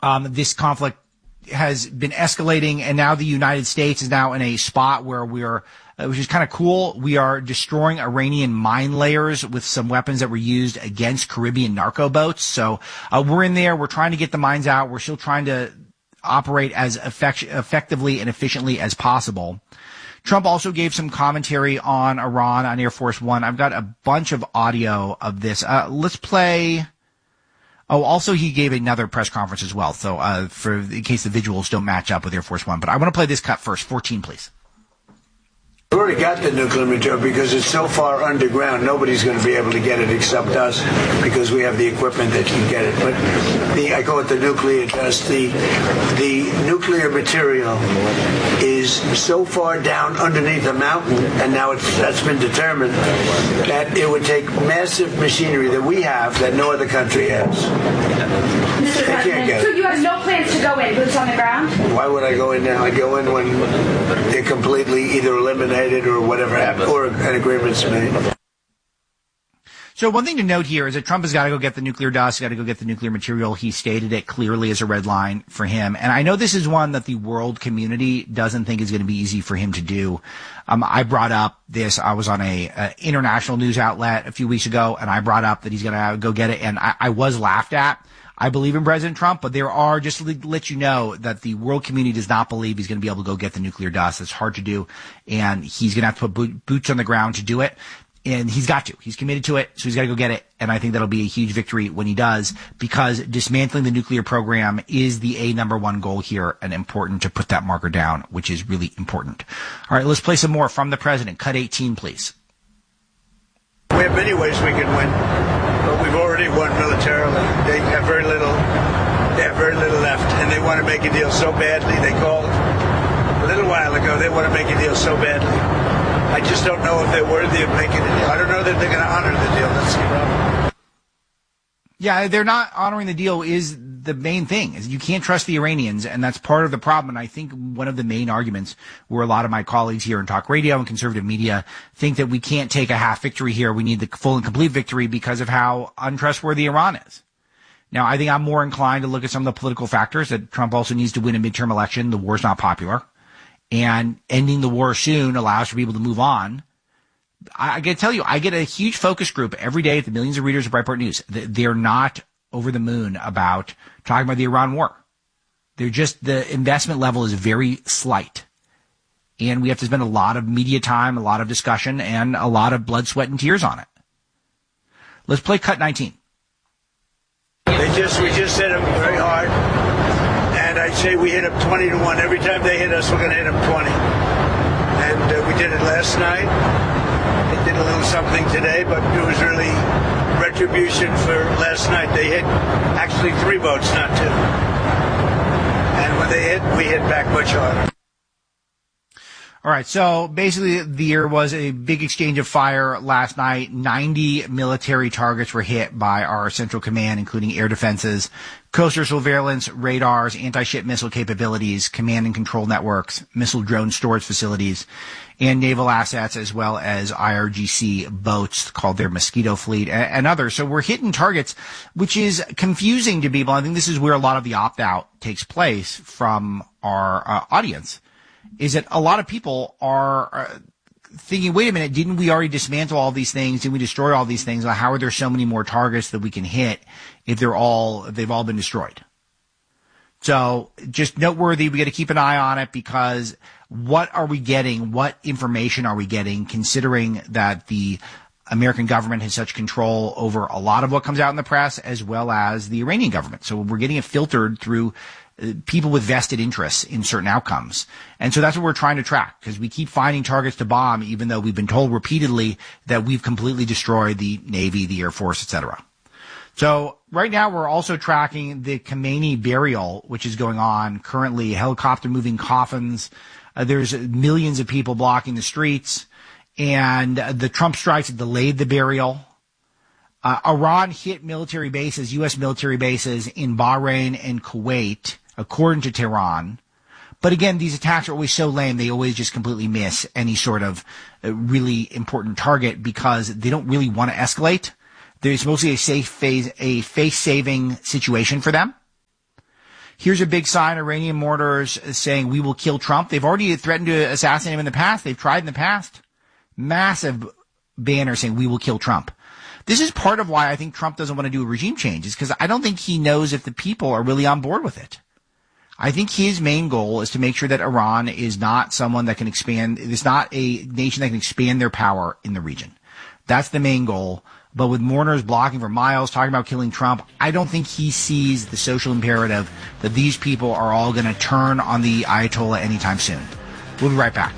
This conflict has been escalating, and now the United States is now in a spot where which is kind of cool. We are destroying Iranian mine layers with some weapons that were used against Caribbean narco boats. So we're in there. We're trying to get the mines out. We're still trying to operate as effectively and efficiently as possible. Trump also gave some commentary on Iran on Air Force One. I've got a bunch of audio of this. Let's play. Oh, also he gave another press conference as well. So in case the visuals don't match up with Air Force One. But I want to play this cut first. 14, please. We already got the nuclear material because it's so far underground, nobody's going to be able to get it except us because we have the equipment that can get it. But I call it the nuclear dust. The nuclear material is so far down underneath the mountain, and now that's been determined, that it would take massive machinery that we have that no other country has. Mr. President, so you have no plans to go in, boots on the ground? Why would I go in now? I go in when they're completely either eliminated or whatever happened, or an agreement's made. So one thing to note here is that Trump has got to go get the nuclear dust, got to go get the nuclear material. He stated it clearly as a red line for him. And I know this is one that the world community doesn't think is going to be easy for him to do. I brought up this. I was on a international news outlet a few weeks ago, and I brought up that he's going to go get it. And I was laughed at. I believe in President Trump, but there are, just to let you know, that the world community does not believe he's going to be able to go get the nuclear dust. It's hard to do, and he's going to have to put boots on the ground to do it, and he's got to. He's committed to it, so he's got to go get it, and I think that'll be a huge victory when he does, because dismantling the nuclear program is the number one goal here, and important to put that marker down, which is really important. All right, let's play some more from the president. Cut 18, please. We have many ways we can win, but we've already won militarily. They have very little left, and they want to make a deal so badly. They called a little while ago. They want to make a deal so badly. I just don't know if they're worthy of making a deal. I don't know that they're going to honor the deal. That's the problem. Yeah, they're not honoring the deal is the main thing. Is you can't trust the Iranians, and that's part of the problem. And I think one of the main arguments where a lot of my colleagues here in talk radio and conservative media think that we can't take a half victory here. We need the full and complete victory because of how untrustworthy Iran is. Now, I think I'm more inclined to look at some of the political factors that Trump also needs to win a midterm election. The war's not popular, and ending the war soon allows for people to move on. I got to tell you, I get a huge focus group every day at the millions of readers of Breitbart News. They're not over the moon about talking about the Iran war. They're just, the investment level is very slight. And we have to spend a lot of media time, a lot of discussion, and a lot of blood, sweat, and tears on it. Let's play cut 19. We just hit them very hard. And I'd say we hit them 20-1. Every time they hit us, we're going to hit them 20. And we did it last night. They did a little something today, but it was really retribution for last night. They hit actually 3 boats, not 2. And when they hit, we hit back much harder. All right, so basically there was a big exchange of fire last night. 90 military targets were hit by our Central Command, including air defenses, coastal surveillance, radars, anti-ship missile capabilities, command and control networks, missile drone storage facilities, and naval assets, as well as IRGC boats called their Mosquito Fleet and others. So we're hitting targets, which is confusing to people. I think this is where a lot of the opt-out takes place from our audience. Is that a lot of people are thinking, wait a minute, didn't we already dismantle all these things? Didn't we destroy all these things? How are there so many more targets that we can hit if they've all been destroyed? So just noteworthy, we got to keep an eye on it, because what are we getting? What information are we getting, considering that the American government has such control over a lot of what comes out in the press, as well as the Iranian government? So we're getting it filtered through people with vested interests in certain outcomes. And so that's what we're trying to track, because we keep finding targets to bomb, even though we've been told repeatedly that we've completely destroyed the Navy, the Air Force, etc. So right now we're also tracking the Khamenei burial, which is going on currently, helicopter moving coffins. There's millions of people blocking the streets, and the Trump strikes have delayed the burial. Iran hit military bases, U.S. military bases in Bahrain and Kuwait, according to Tehran. But again, these attacks are always so lame, they always just completely miss any sort of really important target, because they don't really want to escalate. There's mostly a face-saving situation for them. Here's a big sign, Iranian mortars saying we will kill Trump. They've already threatened to assassinate him in the past. They've tried in the past. Massive banner saying we will kill Trump. This is part of why I think Trump doesn't want to do a regime change, is because I don't think he knows if the people are really on board with it. I think his main goal is to make sure that Iran is not someone that can expand, it's not a nation that can expand their power in the region. That's the main goal. But with mourners blocking for miles, talking about killing Trump, I don't think he sees the social imperative that these people are all going to turn on the Ayatollah anytime soon. We'll be right back.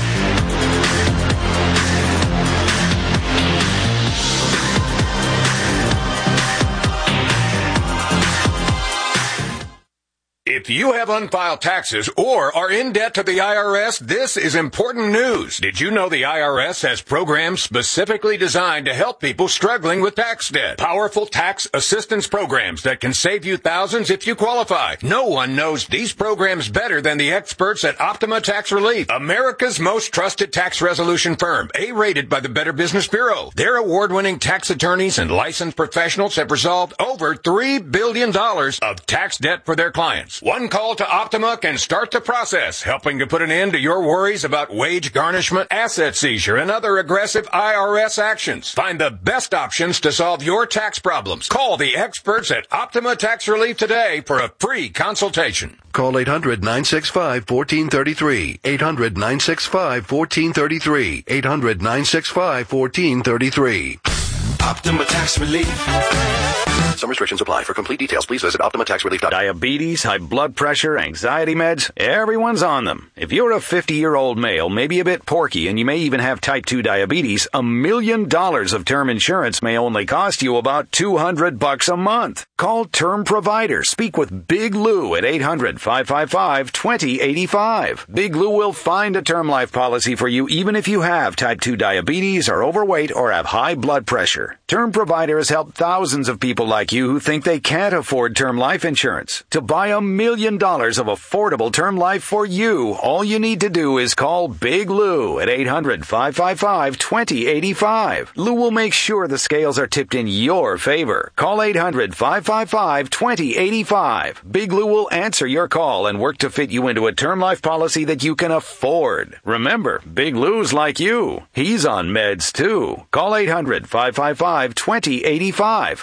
If you have unfiled taxes or are in debt to the IRS, this is important news. Did you know the IRS has programs specifically designed to help people struggling with tax debt? Powerful tax assistance programs that can save you thousands if you qualify. No one knows these programs better than the experts at Optima Tax Relief, America's most trusted tax resolution firm, A-rated by the Better Business Bureau. Their award-winning tax attorneys and licensed professionals have resolved over $3 billion of tax debt for their clients. One call to Optima can start the process, helping to put an end to your worries about wage garnishment, asset seizure, and other aggressive IRS actions. Find the best options to solve your tax problems. Call the experts at Optima Tax Relief today for a free consultation. Call 800-965-1433. 800-965-1433. 800-965-1433. Optima Tax Relief. Some restrictions apply. For complete details, please visit OptimaTaxRelief.com. Diabetes, high blood pressure, anxiety meds, everyone's on them. If you're a 50-year-old male, maybe a bit porky, and you may even have type 2 diabetes, $1 million of term insurance may only cost you about $200 a month. Call Term Provider. Speak with Big Lou at 800-555-2085. Big Lou will find a term life policy for you even if you have type 2 diabetes, are overweight, or have high blood pressure. Term Provider has helped thousands of people like you who think they can't afford term life insurance. To buy $1 million of affordable term life for you, all you need to do is call Big Lou at 800-555-2085. Lou will make sure the scales are tipped in your favor. Call 800-555-2085. Big Lou will answer your call and work to fit you into a term life policy that you can afford. Remember, Big Lou's like you. He's on meds too. Call 800-555-2085.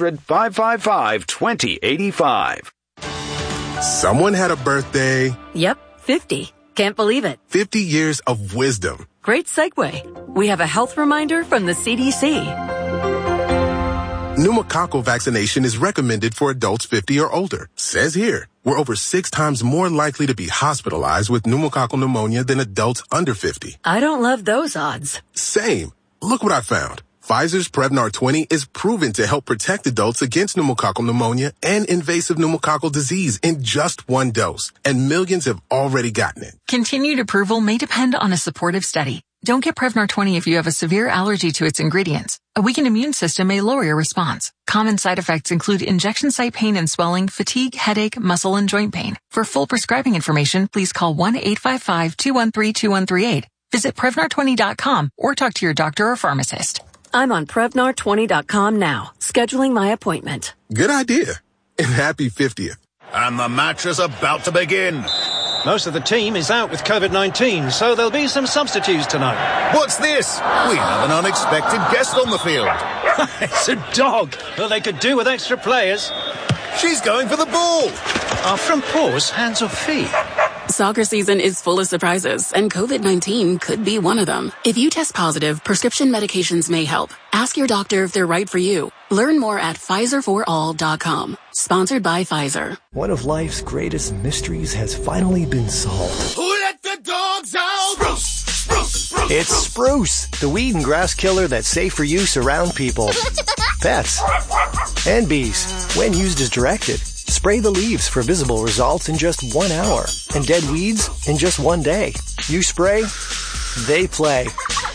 800-555-2085. Someone had a birthday. Yep, 50. Can't believe it. 50 years of wisdom. Great segue. We have a health reminder from the CDC. Pneumococcal vaccination is recommended for adults 50 or older. Says here, we're over 6 times more likely to be hospitalized with pneumococcal pneumonia than adults under 50. I don't love those odds. Same. Look what I found. Pfizer's Prevnar 20 is proven to help protect adults against pneumococcal pneumonia and invasive pneumococcal disease in just 1 dose, and millions have already gotten it. Continued approval may depend on a supportive study. Don't get Prevnar 20 if you have a severe allergy to its ingredients. A weakened immune system may lower your response. Common side effects include injection site pain and swelling, fatigue, headache, muscle, and joint pain. For full prescribing information, please call 1-855-213-2138. Visit Prevnar20.com or talk to your doctor or pharmacist. I'm on Prevnar20.com now, scheduling my appointment. Good idea. And happy 50th. And the match is about to begin. Most of the team is out with COVID-19, so there'll be some substitutes tonight. What's this? We have an unexpected guest on the field. It's a dog. Well, they could do with extra players. She's going for the ball. Are front paws hands or feet? Soccer season is full of surprises, and COVID-19 could be one of them. If you test positive, prescription medications may help. Ask your doctor if they're right for you. Learn more at PfizerForAll.com. Sponsored by Pfizer. One of life's greatest mysteries has finally been solved. Who let the dogs out? Spruce! Spruce! Spruce! It's Spruce, the weed and grass killer that's safe for use around people, pets, and bees. When used as directed, spray the leaves for visible results in just 1 hour, and dead weeds in just 1 day. You spray, they play.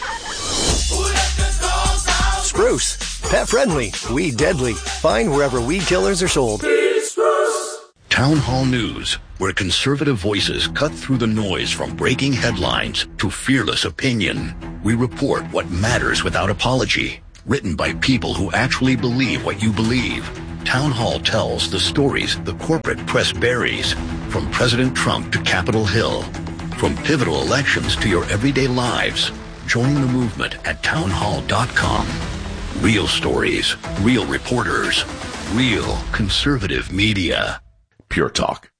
Spruce, pet friendly, weed deadly. Find wherever weed killers are sold. Town Hall News, where conservative voices cut through the noise from breaking headlines to fearless opinion. We report what matters without apology. Written by people who actually believe what you believe. Town Hall tells the stories the corporate press buries, from President Trump to Capitol Hill, from pivotal elections to your everyday lives. Join the movement at townhall.com. Real stories, real reporters, real conservative media. Pure Talk.